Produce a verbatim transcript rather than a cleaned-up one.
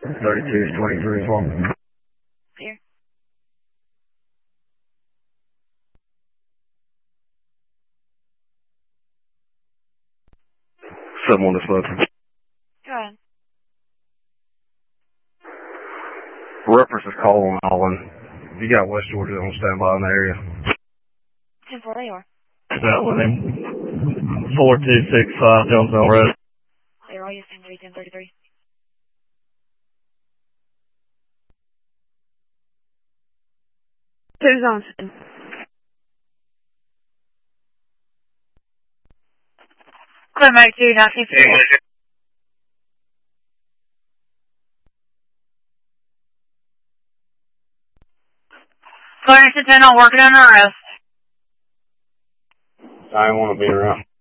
thirty-two, twenty-three, four. Here. seven one to smoking. Go ahead. Reference is calling Allen. You got West Georgia on standby in the area. ten four A R. That one in four two six five Jonesville Road. Clear all you ten three, ten thirty-three. Two zones. Clear Mike two, nineteen fifty. Clarence ten, I'm working on arrest. I want to be around.